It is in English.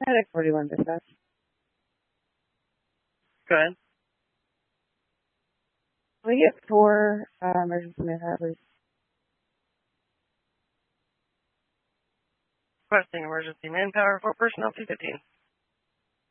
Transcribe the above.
Medic 41 dispatch. Go ahead. We get 4 emergency manpower, please. Requesting emergency manpower for personnel 215.